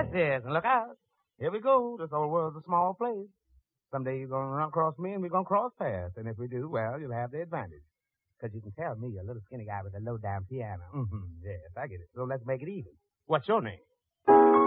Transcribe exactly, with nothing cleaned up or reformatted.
yes, and look out. Here we go. This old world's a small place. Someday you're going to run across me and we're going to cross paths. And if we do, well, you'll have the advantage. Because you can tell me, a little skinny guy with a low-down piano. Mm-hmm. Yes, I get it. So let's make it even. What's your name?